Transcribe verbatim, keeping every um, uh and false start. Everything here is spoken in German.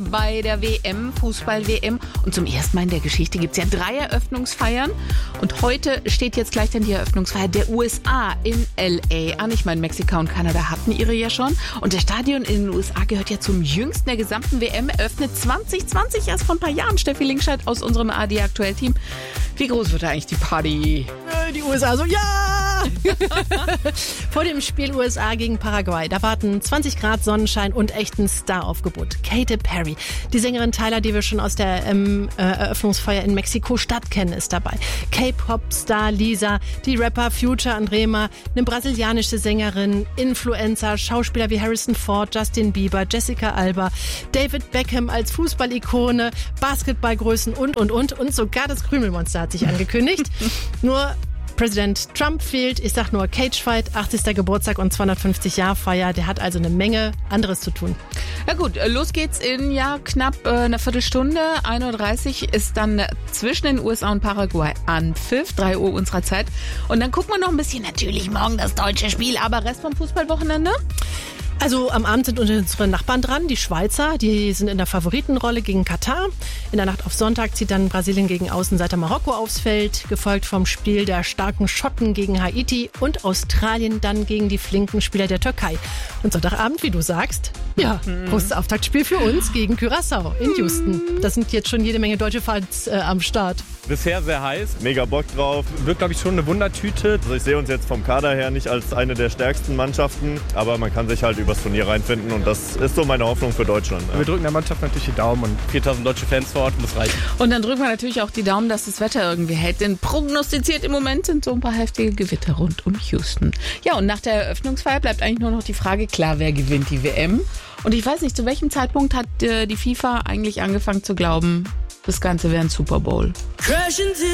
bei der W M, Fußball-W M. Und zum ersten Mal in der Geschichte gibt es ja drei Eröffnungsfeiern. Und heute steht jetzt gleich dann die Eröffnungsfeier der U S A in L A an. Ich meine, Mexiko und Kanada hatten ihre ja schon. Und das Stadion in den U S A gehört ja zum jüngsten der gesamten W M. Eröffnet zwanzig zwanzig, erst vor ein paar Jahren. Steffi Linkscheid aus unserem A R D-Aktuell-Team. Wie groß wird da eigentlich die Party? Die U S A so, ja! Vor dem Spiel U S A gegen Paraguay, da warten zwanzig Grad Sonnenschein und echt ein Staraufgebot. Katy Perry, die Sängerin Tyler, die wir schon aus der ähm, äh, Eröffnungsfeier in Mexiko-Stadt kennen, ist dabei. K-Pop-Star Lisa, die Rapper Future und Rema, eine brasilianische Sängerin, Influencer, Schauspieler wie Harrison Ford, Justin Bieber, Jessica Alba, David Beckham als Fußballikone, Basketballgrößen und, und, und. Und sogar das Krümelmonster hat sich angekündigt. Nur Präsident Trump fehlt. Ich sag nur Cagefight, achtzigster Geburtstag und zweihundertfünfzig Jahr Feier. Der hat also eine Menge anderes zu tun. Ja gut, los geht's in ja knapp äh, einer Viertelstunde. ein Uhr dreißig ist dann zwischen den U S A und Paraguay Anpfiff, drei Uhr unserer Zeit. Und dann gucken wir noch ein bisschen, natürlich morgen das deutsche Spiel, aber Rest vom Fußballwochenende? Also am Abend sind unsere Nachbarn dran, die Schweizer, die sind in der Favoritenrolle gegen Katar. In der Nacht auf Sonntag zieht dann Brasilien gegen Außenseiter Marokko aufs Feld, gefolgt vom Spiel der starken Schotten gegen Haiti und Australien dann gegen die flinken Spieler der Türkei. Und Sonntagabend, wie du sagst, ja, großes Auftaktspiel für uns gegen Curaçao in Houston. Da sind jetzt schon jede Menge deutsche Fans äh, am Start. Bisher sehr heiß, mega Bock drauf. Wird, glaube ich, schon eine Wundertüte. Also ich sehe uns jetzt vom Kader her nicht als eine der stärksten Mannschaften, aber man kann sich halt übers Turnier reinfinden und das ist so meine Hoffnung für Deutschland. Ja. Wir drücken der Mannschaft natürlich die Daumen und viertausend deutsche Fans vor Ort muss reichen. Und dann drücken wir natürlich auch die Daumen, dass das Wetter irgendwie hält, denn prognostiziert im Moment sind so ein paar heftige Gewitter rund um Houston. Ja, und nach der Eröffnungsfeier bleibt eigentlich nur noch die Frage, klar, wer gewinnt die W M? Und ich weiß nicht, zu welchem Zeitpunkt hat äh, die FIFA eigentlich angefangen zu glauben, das Ganze wäre ein Super Bowl?